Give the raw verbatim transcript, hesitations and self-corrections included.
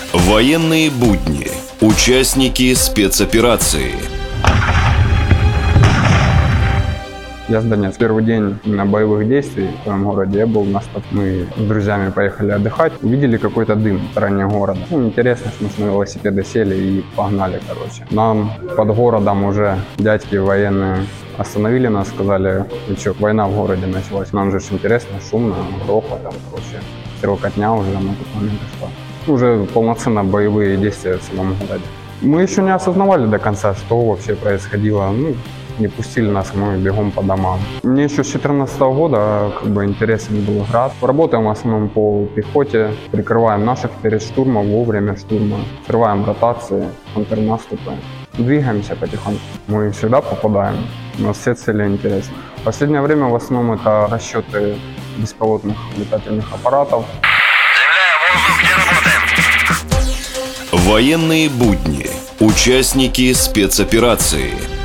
Военные будни. Участники спецоперации. Я с Донецка. Первый день на боевых действий в своем городе я был на стоп. Мы с друзьями поехали отдыхать, увидели какой-то дым в стороне города. Ну, интересно, что мы на велосипеды сели и погнали, короче. Нам под городом уже дядьки военные остановили нас, сказали: ну что, война в городе началась. Нам же интересно, шумно, грохот, там, короче, стрелкотня уже на тот момент шла. Уже полноценно боевые действия в самом городе. Мы еще не осознавали до конца, что вообще происходило. Ну, не пустили нас, мы бегом по домам. Мне еще с две тысячи четырнадцатого года как бы интересен был град. Работаем в основном по пехоте, прикрываем наших перед штурмом, во время штурма, срываем ротации, контрнаступы, двигаемся потихоньку. Мы всегда попадаем, у нас все цели интересны. В последнее время в основном это расчеты беспилотных летательных аппаратов. Военные будни. Участники спецоперации.